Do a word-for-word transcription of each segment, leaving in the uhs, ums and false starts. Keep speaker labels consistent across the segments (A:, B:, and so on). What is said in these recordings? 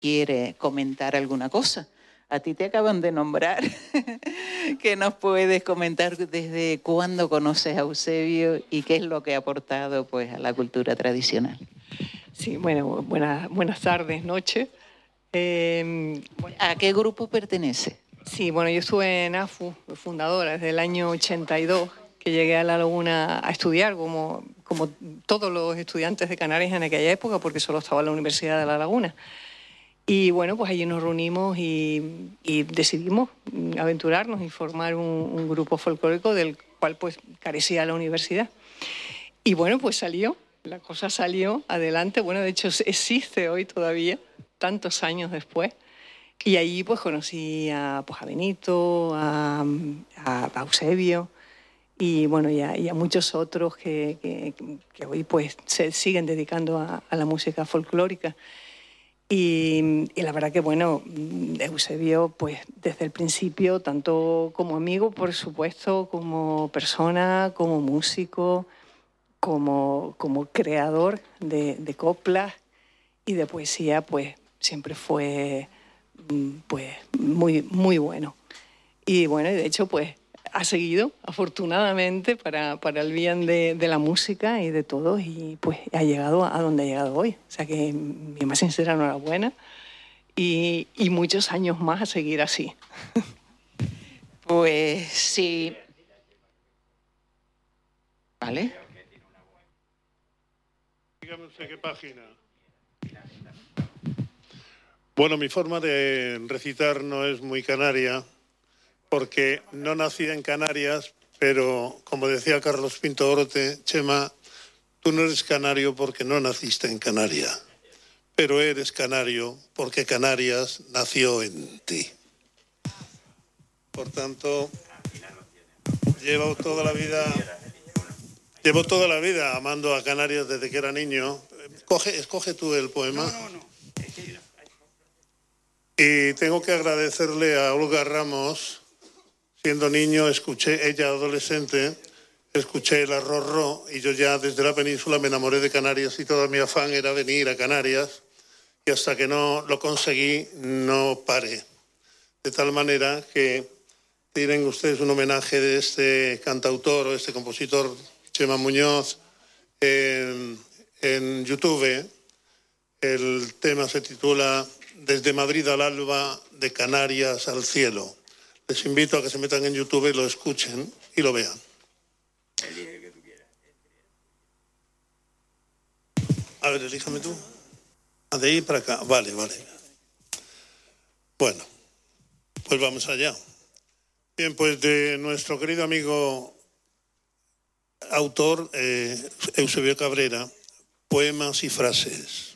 A: quiere comentar alguna cosa. A ti te acaban de nombrar. ¿Qué nos puedes comentar desde cuándo conoces a Eusebio y qué es lo que ha aportado pues, a la cultura tradicional?
B: Sí, bueno, buenas, buenas tardes, noches. Eh, bueno,
A: ¿A qué grupo pertenece?
B: Sí, bueno, yo estuve en A F U, fundadora, desde el año ochenta y dos, que llegué a La Laguna a estudiar, como, como todos los estudiantes de Canarias en aquella época, porque solo estaba la Universidad de La Laguna. Y bueno, pues allí nos reunimos y, y decidimos aventurarnos y formar un, un grupo folclórico del cual pues carecía la universidad. Y bueno, pues salió, la cosa salió adelante. Bueno, de hecho existe hoy todavía, tantos años después. Y allí pues conocí a, pues, a Benito, a, a, a Eusebio y bueno, y a, y a muchos otros que, que, que hoy pues se siguen dedicando a, a la música folclórica. Y, y la verdad que, bueno, Eusebio, pues desde el principio, tanto como amigo, por supuesto, como persona, como músico, como, como creador de, de coplas y de poesía, pues siempre fue pues muy, muy bueno. Y bueno, de hecho, pues ha seguido, afortunadamente, para, para el bien de, de la música y de todos, y pues ha llegado a donde ha llegado hoy. O sea que mi más sincera enhorabuena y, y muchos años más a seguir así.
A: Pues sí. ¿Vale?
C: Dígame usted qué página. Bueno, mi forma de recitar no es muy canaria, porque no nací en Canarias, pero como decía Carlos Pinto Orote, Chema, tú no eres canario porque no naciste en Canarias, pero eres canario porque Canarias nació en ti. Por tanto, llevo toda la vida, llevo toda la vida amando a Canarias desde que era niño. Coge, escoge tú el poema.
D: No, no, no.
C: Y tengo que agradecerle a Olga Ramos. Siendo niño, escuché, ella adolescente, escuché el arrorró y yo ya desde la península me enamoré de Canarias y todo mi afán era venir a Canarias y hasta que no lo conseguí no paré. De tal manera que tienen ustedes un homenaje de este cantautor o este compositor, Chema Muñoz, en, en YouTube. El tema se titula Desde Madrid al alba, de Canarias al cielo. Les invito a que se metan en YouTube y lo escuchen y lo vean.
D: Elige el que tú quieras.
C: A ver, elíjame tú. Ah, de ahí para acá. Vale, vale. Bueno, pues vamos allá. Bien, pues de nuestro querido amigo autor eh, Eusebio Cabrera, poemas y frases.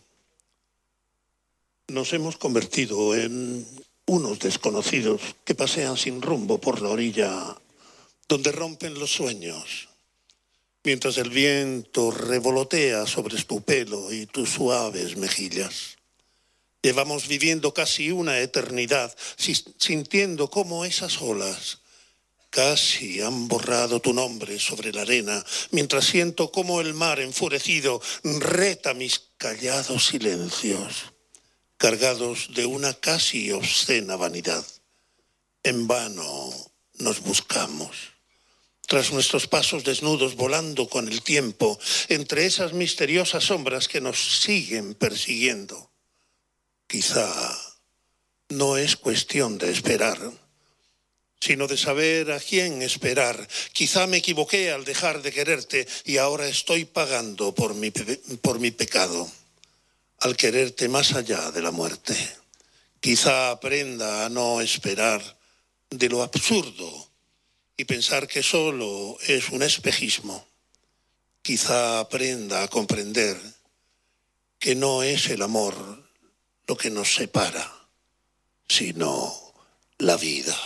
C: Nos hemos convertido en unos desconocidos que pasean sin rumbo por la orilla donde rompen los sueños, mientras el viento revolotea sobre tu pelo y tus suaves mejillas. Llevamos viviendo casi una eternidad, sintiendo cómo esas olas casi han borrado tu nombre sobre la arena, mientras siento cómo el mar enfurecido reta mis callados silencios, cargados de una casi obscena vanidad. En vano nos buscamos, tras nuestros pasos desnudos volando con el tiempo, entre esas misteriosas sombras que nos siguen persiguiendo. Quizá no es cuestión de esperar, sino de saber a quién esperar. Quizá me equivoqué al dejar de quererte y ahora estoy pagando por mi, por mi pecado, al quererte más allá de la muerte. Quizá aprenda a no esperar de lo absurdo y pensar que solo es un espejismo. Quizá aprenda a comprender que no es el amor lo que nos separa, sino la vida.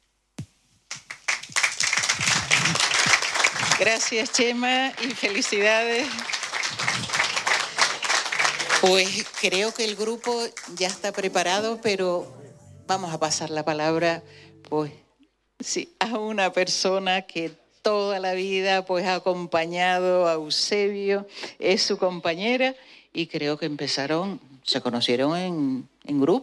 A: Gracias, Chema, y felicidades. Pues creo que el grupo ya está preparado, pero vamos a pasar la palabra pues, sí, a una persona que toda la vida pues, ha acompañado a Eusebio, es su compañera, y creo que empezaron se conocieron en, en grupo.